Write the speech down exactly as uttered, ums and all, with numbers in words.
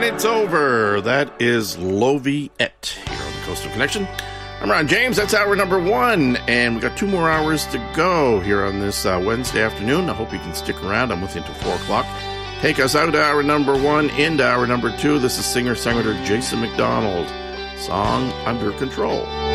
when it's over. That is Lovey Et here on the Coastal Connection. I'm Ron James. That's hour number one, and we got two more hours to go here on this uh, Wednesday afternoon. I hope you can stick around. I'm with you until four o'clock. Take us out to hour number one, into hour number two. This is singer-songwriter Jason McDonald. Song Under Control.